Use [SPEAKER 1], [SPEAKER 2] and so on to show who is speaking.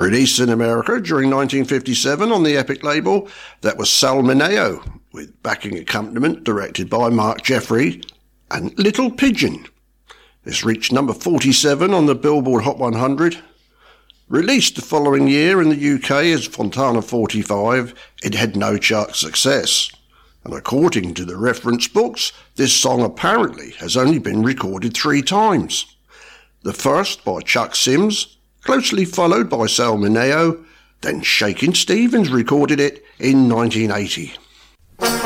[SPEAKER 1] Released in America during 1957 on the Epic label, that was Sal Mineo, with backing accompaniment directed by Mark Jeffrey, and Little Pigeon. This reached number 47 on the Billboard Hot 100. Released the following year in the UK as Fontana 45, it had no chart success. And according to the reference books, this song apparently has only been recorded 3 times. The first by Chuck Sims, closely followed by Sal Mineo, then Shakin' Stevens recorded it in 1980.